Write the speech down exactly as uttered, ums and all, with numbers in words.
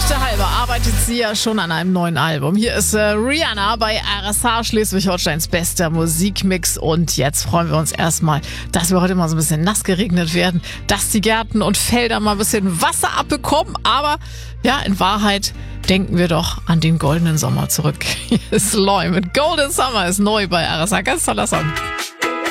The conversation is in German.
Gerüchte halber arbeitet sie ja schon an einem neuen Album. Hier ist äh, Rihanna bei R S H, Schleswig-Holsteins bester Musikmix. Und jetzt freuen wir uns erstmal, dass wir heute mal so ein bisschen nass geregnet werden, dass die Gärten und Felder mal ein bisschen Wasser abbekommen. Aber ja, in Wahrheit denken wir doch an den goldenen Sommer zurück. Hier ist Loy mit Golden Summer, ist neu bei R S H. Ganz toller Song.